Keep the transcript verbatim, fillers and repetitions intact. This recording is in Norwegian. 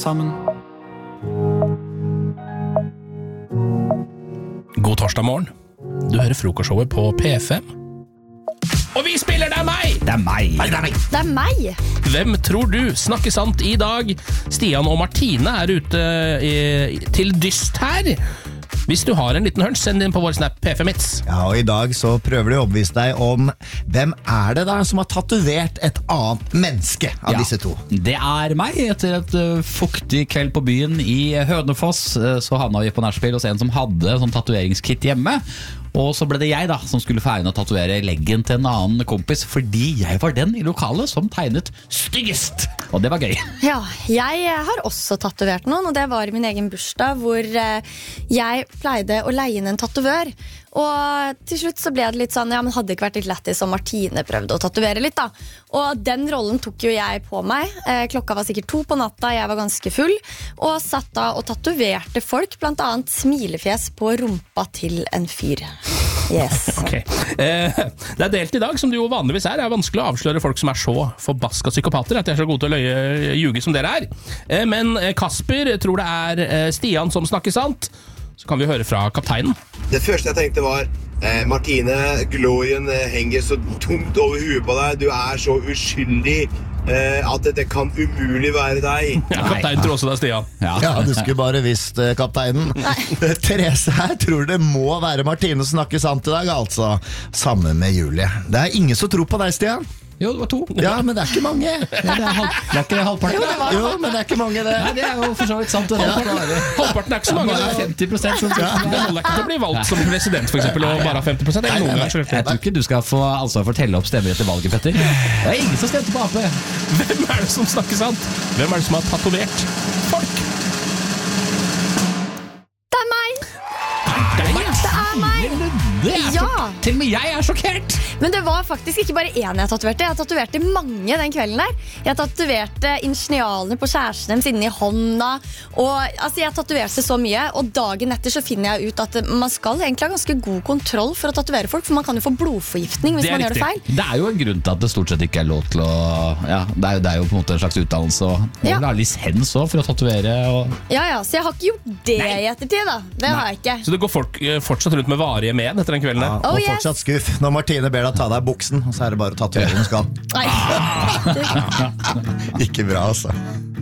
sammen. God torsdag morgen. Du hører frokostshowet på P fem. Og vi spiller Det er meg! Det er meg. Nei, det er meg. Det er meg. Hvem tror du snakker sant i dag? Stian og Martine er ute i, til dyst her. Hvis du har en liten hunch, send inn på vår snap P fem Hits. Ja, og i dag så prøver de å overbevise deg om hvem er det da som har tatovert et annet menneske av Ja, disse to. Det er meg. Etter et uh, fuktig kveld på byen i Hønefoss uh, så havna vi på nachspiel hos en som hadde sånn tatueringskit hjemme. Og så ble det jeg da som skulle få æren å tatovere leggen til en annen kompis, fordi jeg var den i lokalet som tegnet styggest. Og det var gøy. Ja, jeg har også tatovert noen, og det var i min egen bursdag, hvor eh, jeg pleide å leie inn en tatovør. Og til slutt så ble det litt sånn, ja, men hadde det ikke vært litt lættis om Martine prøvde å tatovere litt da. Og den rollen tok jo jeg på meg. Eh, klokka var sikkert to på natta, jeg var ganske full, og satt da og tatoverte folk, blant annet smilefjes på rumpa til en fyr. Yes. Okay. Eh, det er delt i dag, som det jo vanligvis er. Det er vanskelig å avsløre folk som er så forbaska psykopater, at de er så gode til å løye ljuge som dere er. Eh, men Kasper tror det er eh, Stian som snakker sant. Så kan vi høre fra kapteinen. Det første jeg tenkte var eh, Martine, glorien eh, henger så tungt over huet på deg. Du er så uskyldig eh, at dette kan umulig være deg. Ja, kapteinen tror også det er Stian. Ja. Ja, du skulle bare visst, eh, kapteinen. Therese her tror det må være Martine som snakker sant i dag, altså. Sammen med Julie. Det er ingen som tror på deg, Stian. Jo, det var to. Ja, men det er ikke mange. Ja, det, er halv, det er ikke halvparten. Jo, det var Jo, men det er ikke mange det. Nei, det er jo for så vidt sant. Det er Halvparten er ikke så mange. bare femti prosent som Det holder ikke til å bli valgt som president, for eksempel, og bare ha femti prosent. Eller noen ganger. Jeg tror ikke du skal få ansvar for å telle opp stemmer etter valget, Petter. Det er ingen som stemte på A P. Hvem er det som snakker sant? Hvem er det som har tatovert folk? Det er meg! Det er meg. Det er meg! Det er Ja. så, til og med jeg er sjokkert. Men det var faktisk ikke bare én jeg tatoverte. Jeg tatoverte mange den kvelden der. Jeg tatoverte ingenialene på kjæresten deres inni hånda. Og altså, jeg tatoverte så mye. Og dagen etter så finner jeg ut at man skal egentlig ha ganske god kontroll for å tatovere folk, for man kan jo få blodforgiftning hvis Det er man gjør det riktig. feil. Det er jo en grunn til at det stort sett ikke er lov til å ja, det, er jo, det er jo på en måte en slags utdannelse og må Ja. vel ha lisens også for å tatovere og... Ja, ja, Så jeg har ikke gjort det i ettertid, da. Det har jeg ikke. Så det går folk eh, fortsatt rundt med varige men etter den kvelden Ja, der? og Oh, yes. fortsatt skuff når Martine ber deg ta deg buksen, og så er det bare å tatovere den skal. Nei. Ikke bra, altså.